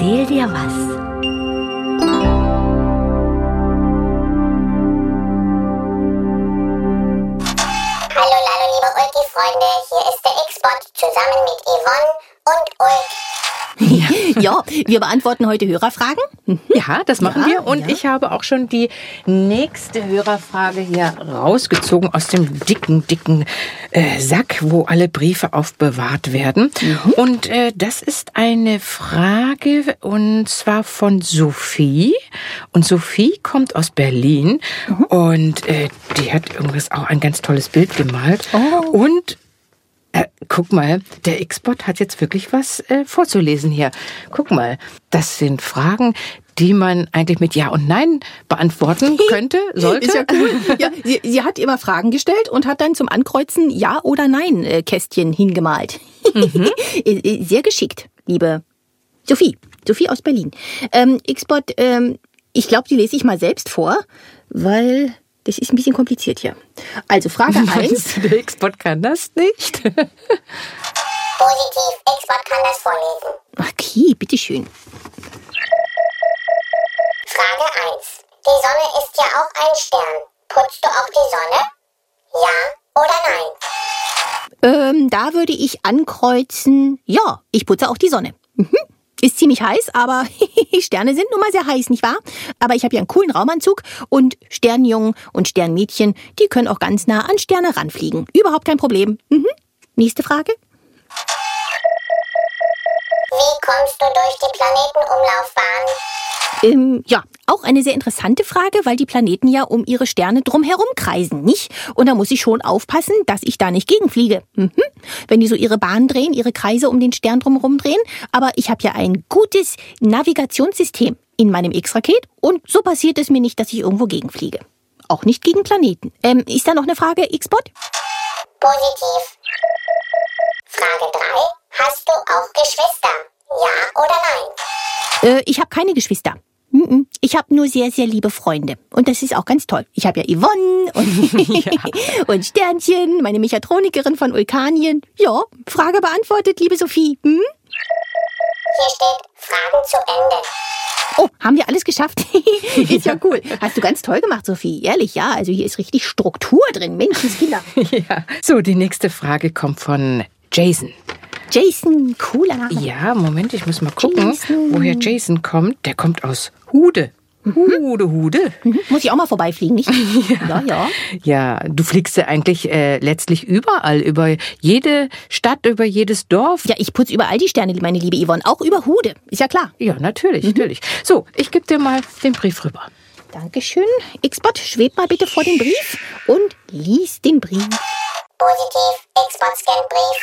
erzähl dir was. Hallo, liebe Ulki-Freunde, hier ist der X-Bot zusammen mit Yvonne und Ulk. Ja, wir beantworten heute Hörerfragen. Ja, das machen wir. Und ich habe auch schon die nächste Hörerfrage hier rausgezogen aus dem dicken Sack, wo alle Briefe aufbewahrt werden. Und das ist eine Frage, und zwar von Sophie. Und Sophie kommt aus Berlin. Und die hat übrigens auch ein ganz tolles Bild gemalt. Und guck mal, der X-Bot hat jetzt wirklich was vorzulesen hier. Guck mal, das sind Fragen, die man eigentlich mit Ja und Nein beantworten könnte, sollte. Ist ja cool. Ja, sie hat immer Fragen gestellt und hat dann zum Ankreuzen Ja oder Nein Kästchen hingemalt. Sehr geschickt, liebe Sophie. Sophie aus Berlin. X-Bot, ich glaube, die lese ich mal selbst vor, weil das ist ein bisschen kompliziert hier. Also Frage 1. Der X-Bot kann das nicht. Positiv, X-Bot kann das vorlesen. Okay, bitteschön. Frage 1. Die Sonne ist ja auch ein Stern. Putzt du auch die Sonne? Ja oder nein? Da würde ich ankreuzen, ja, ich putze auch die Sonne. Ist ziemlich heiß, aber Sterne sind nun mal sehr heiß, nicht wahr? Aber ich habe ja einen coolen Raumanzug und Sternjungen und Sternmädchen, die können auch ganz nah an Sterne ranfliegen. Überhaupt kein Problem. Nächste Frage. Wie kommst du durch die Planetenumlaufbahn? Ja, auch eine sehr interessante Frage, weil die Planeten ja um ihre Sterne drumherum kreisen, nicht? Und da muss ich schon aufpassen, dass ich da nicht gegenfliege. Wenn die so ihre Bahn drehen, ihre Kreise um den Stern drumherum drehen. Aber ich habe ja ein gutes Navigationssystem in meinem X-Raket und so passiert es mir nicht, dass ich irgendwo gegenfliege. Auch nicht gegen Planeten. Ist da noch eine Frage, X-Bot? Positiv. Frage 3. Hast du auch Geschwister? Ja oder nein? Ich habe keine Geschwister. Ich habe nur sehr, sehr liebe Freunde. Und das ist auch ganz toll. Ich habe ja Yvonne und, und Sternchen, meine Mechatronikerin von Ulkanien. Ja, Frage beantwortet, liebe Sophie. Hier steht Fragen zu Ende. Oh, haben wir alles geschafft? Ist ja cool. Hast du ganz toll gemacht, Sophie. Ehrlich, ja. Also hier ist richtig Struktur drin. Menschenskinder. Ja. So, die nächste Frage kommt von Jason. Jason, cooler Name. Ja, Moment, ich muss mal gucken, Jason. woher Jason kommt. Der kommt aus Hude. Hude. Muss ich auch mal vorbeifliegen, nicht? Ja. Ja, du fliegst ja eigentlich letztlich überall, über jede Stadt, über jedes Dorf. Ja, ich putze überall die Sterne, meine liebe Yvonne. Auch über Hude. Ist ja klar. Ja, natürlich. So, ich gebe dir mal den Brief rüber. Dankeschön. X-Bot, schweb mal bitte vor den Brief und lies den Brief. Positiv, X-Bot scannt Brief.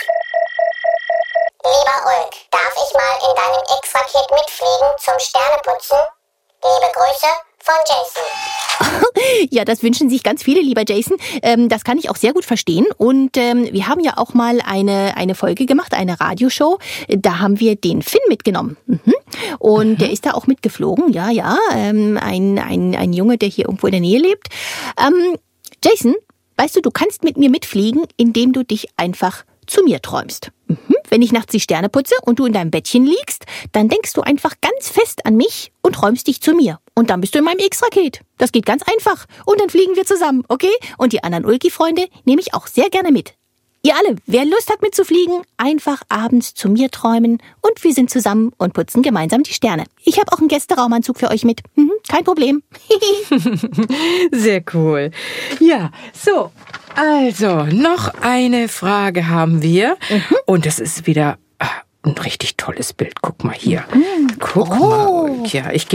Lieber Ulk, darf ich mal in deinem X-Raket mitfliegen zum Sterneputzen? Liebe Grüße von Jason. Ja, das wünschen sich ganz viele, lieber Jason. Das kann ich auch sehr gut verstehen. Und wir haben ja auch mal eine Folge gemacht, eine Radioshow. Da haben wir den Finn mitgenommen. Und der ist da auch mitgeflogen. Ja. Ein Junge, der hier irgendwo in der Nähe lebt. Jason, weißt du, du kannst mit mir mitfliegen, indem du dich einfach zu mir träumst. Wenn ich nachts die Sterne putze und du in deinem Bettchen liegst, dann denkst du einfach ganz fest an mich und träumst dich zu mir. Und dann bist du in meinem X-Raket. Das geht ganz einfach. Und dann fliegen wir zusammen, okay? Und die anderen Ulki-Freunde nehme ich auch sehr gerne mit. Ihr alle, wer Lust hat mitzufliegen, einfach abends zu mir träumen und wir sind zusammen und putzen gemeinsam die Sterne. Ich habe auch einen Gästeraumanzug für euch mit. Kein Problem. Sehr cool. Ja, so, also noch eine Frage haben wir. Und das ist wieder ein richtig tolles Bild. Guck mal hier. Guck mal. Ja, ich